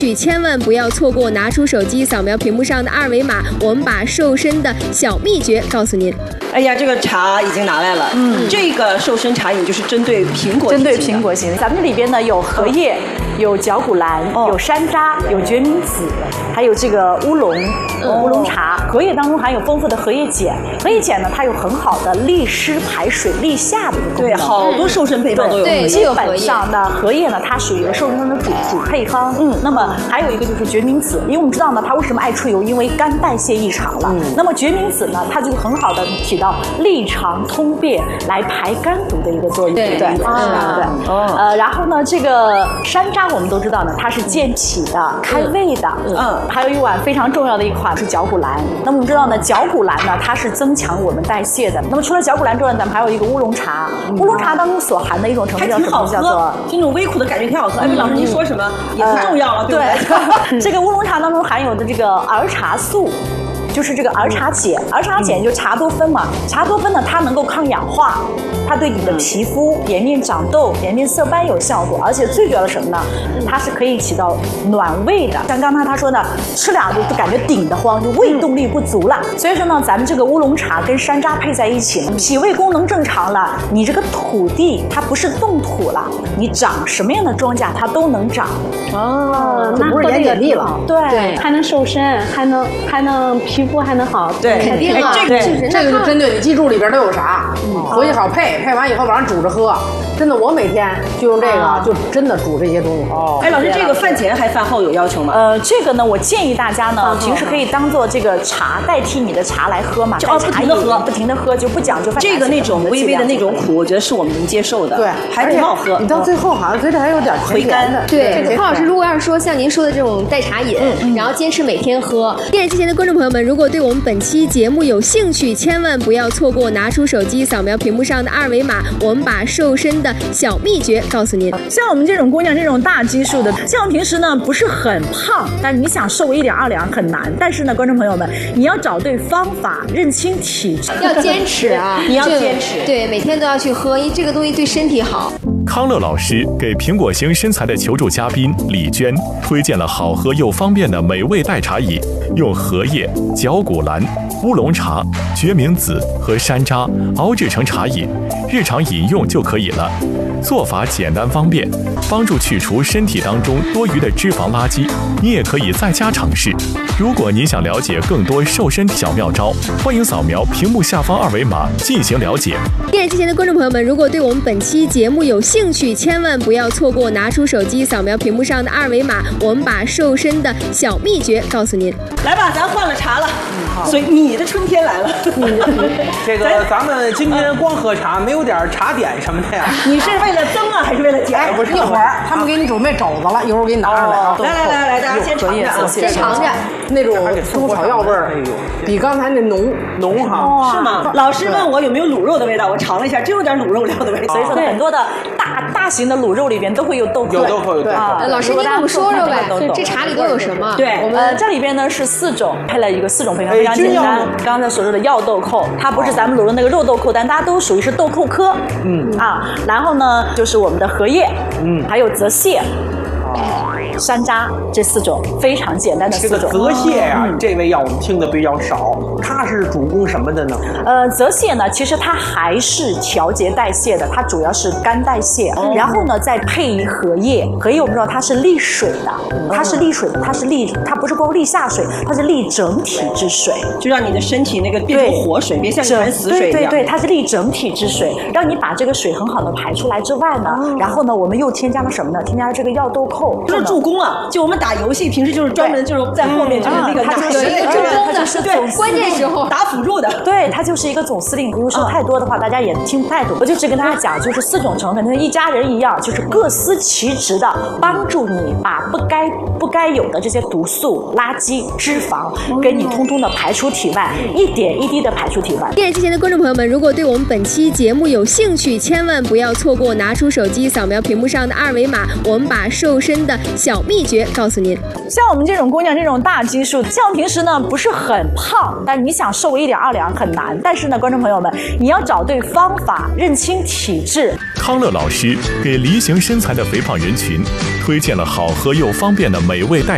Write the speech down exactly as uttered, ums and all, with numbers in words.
千万不要错过，拿出手机扫描屏幕上的二维码，我们把瘦身的小秘诀告诉您。 哎呀，这个茶已经拿来了，嗯，这个瘦身茶饮就是针对苹果， 针对苹果型的。咱们这里边呢有荷叶，有绞股蓝，哦、有山楂，有决明子，还有这个乌龙，嗯、乌龙茶。荷叶当中含有丰富的荷叶碱，荷叶碱呢它有很好的利湿排水、利下的一个功能。 对，好多瘦身配方都有。 对，基本上呢，荷叶呢它属于瘦身的主主配方。嗯，那么还有一个就是决明子，因为我们知道呢，它为什么爱出油？因为肝代谢异常了。嗯、那么决明子呢，它就很好的起到利肠通便、来排肝毒的一个作用。 对对啊，对。哦。呃，然后呢，这个山楂我们都知道呢，它是健脾的、开胃的。嗯。还有一碗非常重要的一款是绞股蓝。那么我们知道呢，绞股蓝呢，它是增强我们代谢的。那么除了绞股蓝之外，咱们还有一个乌龙茶。嗯、乌龙茶当中所含的一种成分叫什么？叫做这种微苦的感觉挺好喝。哎，老师您说什么也不重要了，对不对？ 这个乌龙茶当中含有的这个儿茶素，就是这个儿茶碱，儿茶碱就茶多酚嘛。茶多酚呢，它能够抗氧化，它对你的皮肤、颜面长痘、颜面色斑有效果，而且最主要的什么呢？它是可以起到暖胃的。像刚才他说的，吃俩就感觉顶得慌，就胃动力不足了。所以说呢，咱们这个乌龙茶跟山楂配在一起，脾胃功能正常了，你这个土地它不是冻土了，你长什么样的庄稼它都能长。 哦，那不是盐碱地了， 对， 还能瘦身，还能还能皮肤还能好， 对， 肯定啊， 这个这个就针对你记住里边都有啥，回去好配，配完以后晚上煮着喝。真的，我每天就用这个，就真的煮这些东西。哦， 哎，老师，这个饭前还饭后有要求吗？ 呃，这个呢，我建议大家呢，平时可以当做这个茶代替你的茶来喝嘛， 就哦不停的喝， 不停的喝，就不讲究饭前。 这个那种微微的那种苦，我觉得是我们能接受的。 对， 还挺好喝。 你到最后好像嘴里还有点回甘的。 对，康老师，如果要是说像您说的这种代茶饮，然后坚持每天喝，电视机前的观众朋友们，如果对我们本期节目有兴趣，千万不要错过，拿出手机扫描屏幕上的二维码，我们把瘦身的小秘诀告诉您。 像我们这种姑娘，这种大基数的，像我们平时呢不是很胖，但是你想瘦一两二两很难。但是呢，观众朋友们，你要找对方法，认清体质， 要坚持啊！ 你要坚持， 对，每天都要去喝，因为这个东西对身体好。 康乐老师给苹果型身材的求助嘉宾李娟推荐了好喝又方便的美味代茶饮，用荷叶、绞股蓝、乌龙茶、决明子和山楂熬制成茶饮，日常饮用就可以了。做法简单方便，帮助去除身体当中多余的脂肪垃圾。你也可以在家尝试。如果您想了解更多瘦身小妙招，欢迎扫描屏幕下方二维码进行了解。 电视机前的观众朋友们，如果对我们本期节目有兴趣，千万不要错过，拿出手机扫描屏幕上的二维码，我们把瘦身的小秘诀告诉您。 来吧，咱换了茶了，所以你的春天来了。 这个咱们今天光喝茶，没有点茶点什么的呀？ 你是为了增啊，还是为了减？ 不是，一会儿他们给你准备肘子了，一会儿给你拿上来啊。 来来来来，大家先尝着， 先尝着， 那种中草药味儿，比刚才那浓浓哈。 是吗？老师问我有没有卤肉的味道，我尝了一下，真有点卤肉料的味道。所以说很多的大大型的卤肉里边都会有豆蔻， 有豆蔻，有豆蔻。 老师，您给我们说说呗，这茶里都有什么？ 对，我们这里边呢是四种，配了一个四种配方，非常简单。刚才所说的药豆蔻，它不是咱们卤肉那个肉豆蔻，但大家都属于是豆蔻科。嗯啊，然后呢就是我们的荷叶，嗯，还有泽泻。山楂这四种非常简单的四种。 这个泽泻呀、啊嗯，这味药我们听的比较少，它是主攻什么的呢？ 呃，泽泻呢，其实它还是调节代谢的，它主要是肝代谢。哦、然后呢，再配以荷叶，荷叶我们知道它是利水的，它是利水的，它是利，它不是光利下水，它是利整体之水， 就让你的身体那个变成活水，别像一潭死水一样。 对对对，它是利整体之水，让你把这个水很好的排出来之外呢，哦、然后呢，我们又添加了什么呢？添加了这个药豆蔻， 就是助攻啊！就我们打游戏，平时就是专门就是在后面就是那个打助攻的， 它就是对关键时候打辅助的。 对，它就是一个总司令。比如说太多的话，大家也听不太懂。我就只跟大家讲，就是四种成分，跟一家人一样，就是各司其职的，帮助你把不该不该有的这些毒素、垃圾、脂肪，给你通通的排出体外，一点一滴的排出体外。 电视机前的观众朋友们，如果对我们本期节目有兴趣，千万不要错过，拿出手机扫描屏幕上的二维码，我们把瘦身的小秘诀告诉您。 像我们这种姑娘，这种大基数，像我们平时呢不是很胖，但是你想瘦一两二两很难。但是呢，观众朋友们，你要找对方法，认清体质。 康乐老师给梨形身材的肥胖人群推荐了好喝又方便的美味代